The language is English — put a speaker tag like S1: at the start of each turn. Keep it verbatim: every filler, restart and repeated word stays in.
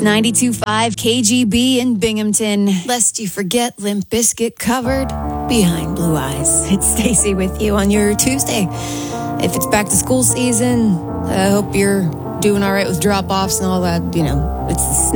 S1: It's ninety-two point five K G B in Binghamton. Lest you forget, Limp Bizkit covered Behind Blue Eyes. It's Stacy with you on your Tuesday. If it's back to school season, I hope you're doing all right with drop-offs and all that. You know, it's